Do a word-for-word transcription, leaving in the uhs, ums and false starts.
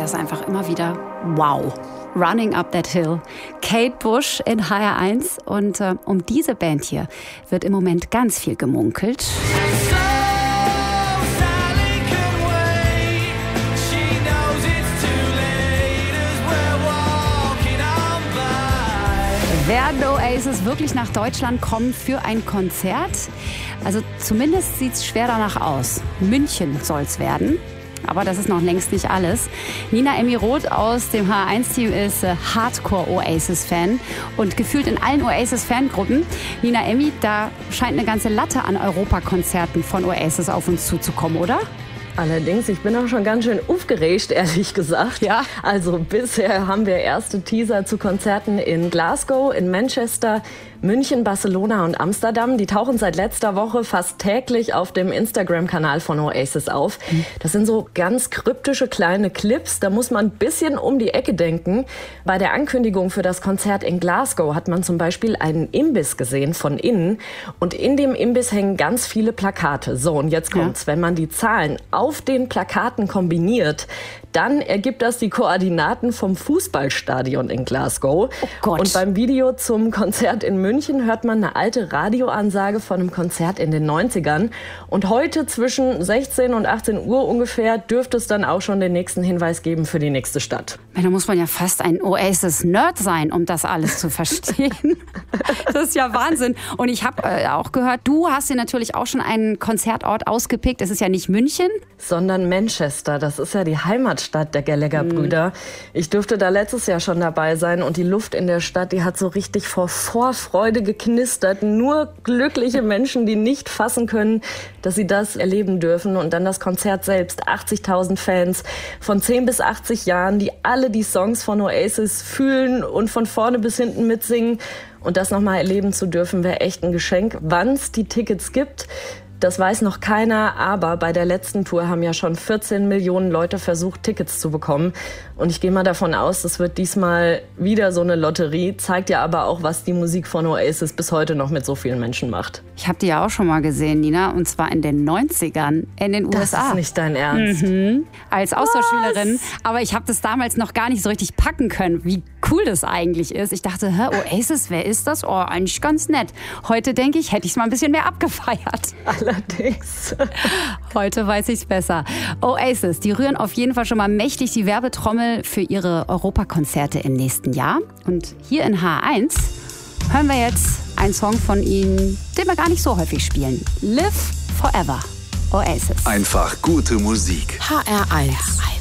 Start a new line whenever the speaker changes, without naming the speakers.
das einfach immer wieder wow. Running Up That Hill. Kate Bush in H R eins. Und äh, um diese Band hier wird im Moment ganz viel gemunkelt. Werden Oasis wirklich nach Deutschland kommen für ein Konzert? Also zumindest sieht es schwer danach aus. München soll es werden. Aber das ist noch längst nicht alles. Nina Emmy Roth aus dem H R eins Team ist äh, Hardcore-Oasis-Fan und gefühlt in allen Oasis-Fangruppen. Nina Emmy, da scheint eine ganze Latte an Europakonzerten von Oasis auf uns zuzukommen, oder?
Allerdings, ich bin auch schon ganz schön aufgeregt, ehrlich gesagt.
Ja.
Also bisher haben wir erste Teaser zu Konzerten in Glasgow, in Manchester, München, Barcelona und Amsterdam. Die tauchen seit letzter Woche fast täglich auf dem Instagram-Kanal von Oasis auf. Das sind so ganz kryptische kleine Clips. Da muss man ein bisschen um die Ecke denken. Bei der Ankündigung für das Konzert in Glasgow hat man zum Beispiel einen Imbiss gesehen von innen. Und in dem Imbiss hängen ganz viele Plakate. So, und jetzt kommt's. Ja. Wenn man die Zahlen auf den Plakaten kombiniert, dann ergibt das die Koordinaten vom Fußballstadion in Glasgow.
Oh Gott.
Und beim Video zum Konzert in München hört man eine alte Radioansage von einem Konzert in den neunzigern. Und heute zwischen sechzehn und achtzehn Uhr ungefähr dürfte es dann auch schon den nächsten Hinweis geben für die nächste Stadt.
Da muss man ja fast ein Oasis-Nerd sein, um das alles zu verstehen. Das ist ja Wahnsinn. Und ich habe äh, auch gehört, du hast dir natürlich auch schon einen Konzertort ausgepickt. Es ist ja nicht München,
sondern Manchester. Das ist ja die Heimatstadt der Gallagher-Brüder. Mhm. Ich durfte da letztes Jahr schon dabei sein und die Luft in der Stadt, die hat so richtig vor Vorfreude geknistert. Nur glückliche Menschen, die nicht fassen können, dass sie das erleben dürfen. Und dann das Konzert selbst, achtzigtausend Fans von zehn bis achtzig Jahren, die alle die Songs von Oasis fühlen und von vorne bis hinten mitsingen. Und das nochmal erleben zu dürfen, wäre echt ein Geschenk. Wann es die Tickets gibt, das weiß noch keiner, aber bei der letzten Tour haben ja schon vierzehn Millionen Leute versucht, Tickets zu bekommen. Und ich gehe mal davon aus, das wird diesmal wieder so eine Lotterie. Zeigt ja aber auch, was die Musik von Oasis bis heute noch mit so vielen Menschen macht.
Ich habe die ja auch schon mal gesehen, Nina, und zwar in den neunzigern in den U S A.
Das ist nicht dein Ernst.
Mhm. Als Austauschschülerin. Aber ich habe das damals noch gar nicht so richtig packen können, wie cool das eigentlich ist. Ich dachte, hä, Oasis, wer ist das? Oh, eigentlich ganz nett. Heute denke ich, hätte ich es mal ein bisschen mehr abgefeiert.
Allerdings.
Heute weiß ich es besser. Oasis, die rühren auf jeden Fall schon mal mächtig die Werbetrommel für ihre Europakonzerte im nächsten Jahr. Und hier in H R eins hören wir jetzt einen Song von ihnen, den wir gar nicht so häufig spielen. Live Forever, Oasis.
Einfach gute Musik.
H R eins.